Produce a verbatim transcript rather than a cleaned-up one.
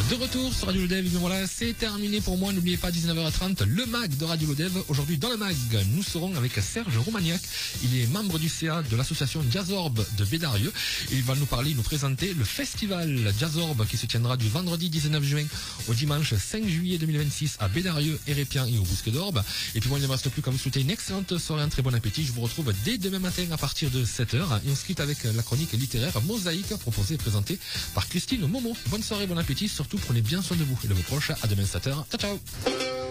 De retour sur Radio Lodev, voilà, c'est terminé pour moi. N'oubliez pas, dix-neuf heures trente, le mag de Radio Lodev. Aujourd'hui, dans le mag, nous serons avec Serge Romagnac. Il est membre du C A de l'association Jazzorb de Bédarieux. Il va nous parler, nous présenter le festival Jazzorb qui se tiendra du vendredi dix-neuf juin au dimanche cinq juillet deux mille vingt-six à Bédarieux, Hérépian et au Bousquet d'Orbe. Et puis moi, il ne me reste plus qu'à vous souhaiter une excellente soirée, un très bon appétit. Je vous retrouve dès demain matin à partir de sept heures. Et on se quitte avec la chronique littéraire Mosaïque, proposée et présentée par Christine Momo. Bonne soirée, bon appétit. Surtout, prenez bien soin de vous et de vos proches. À demain sept heures. Ciao, ciao.